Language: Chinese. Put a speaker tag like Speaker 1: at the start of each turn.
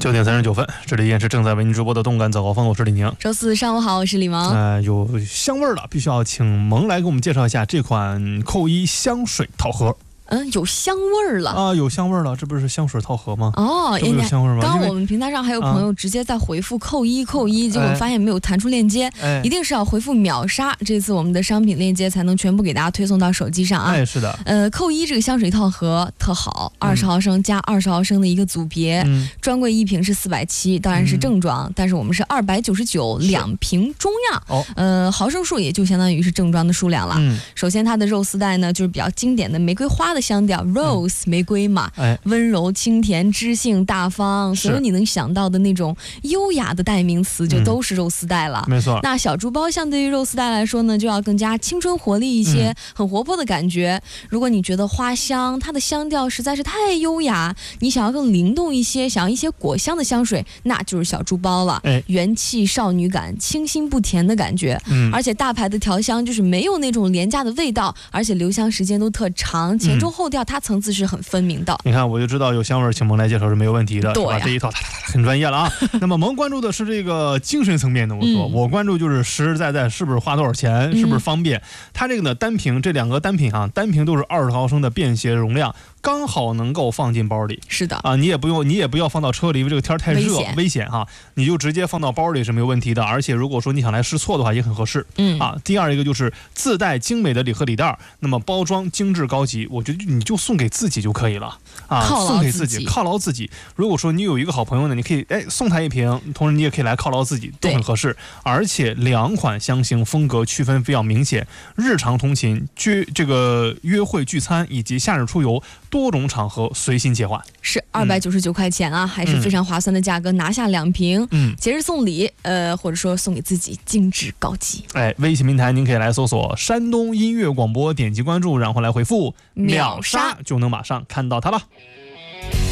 Speaker 1: 9点39分，这里依然是正在为您直播的动感早高峰，我是李宁。
Speaker 2: 周四上午好，我是李萌。
Speaker 1: 有香味儿了，必须要请萌来给我们介绍一下这款扣一香水套盒。
Speaker 2: 有香味儿了
Speaker 1: 啊，有香味儿了，这不是香水套盒吗？
Speaker 2: 哦，
Speaker 1: 这不有香味儿吗？
Speaker 2: 刚刚我们平台上还有朋友直接在回复扣一，结果发现没有弹出链接，一定是要回复秒杀，这次我们的商品链接才能全部给大家推送到手机上啊。
Speaker 1: 是的。
Speaker 2: 扣一这个香水套盒特好，20毫升加20毫升的一个组别，专柜一瓶是470，当然是正装，但是我们是299两瓶中样，毫升数也就相当于是正装的数量了。首先它的肉丝带呢，就是比较经典的玫瑰花的香调 ，rose 玫瑰嘛，温柔清甜、知性大方，所有你能想到的那种优雅的代名词，就都是肉丝带了。
Speaker 1: 没错。
Speaker 2: 那小猪包相对于肉丝带来说呢，就要更加青春活力一些，很活泼的感觉。如果你觉得花香，它的香调实在是太优雅，你想要更灵动一些，想要一些果香的香水，那就是小猪包了。元气少女感，清新不甜的感觉，而且大牌的调香就是没有那种廉价的味道，而且留香时间都特长，前中后调它层次是很分明的。
Speaker 1: 你看，我就知道有香味，请萌来介绍是没有问题的，
Speaker 2: 对
Speaker 1: 吧？这一套很专业了啊。那么萌关注的是这个精神层面的，我关注就是实实在在是不是花多少钱，是不是方便。它这个呢，单瓶这两个单品啊，单瓶都是20毫升的便携容量，刚好能够放进包里。是的啊，你也不要放到车里，因为这个天太热危险哈，你就直接放到包里是没有问题的。而且如果说你想来试错的话，也很合适。第二一个就是自带精美的礼盒礼袋，那么包装精致高级，我觉得你就送给自己就可以了啊，送给自己犒劳自己。如果说你有一个好朋友呢，你可以送他一瓶，同时你也可以来犒劳自己，都很合适。而且两款香型风格区分非常明显，日常通勤、这个约会聚餐以及夏日出游多种场合随心切换，
Speaker 2: 是299块钱啊，还是非常划算的价格，拿下2瓶，节日送礼，或者说送给自己精致高级。
Speaker 1: 微信平台您可以来搜索山东音乐广播，点击关注，然后来回复秒杀就能马上看到它了。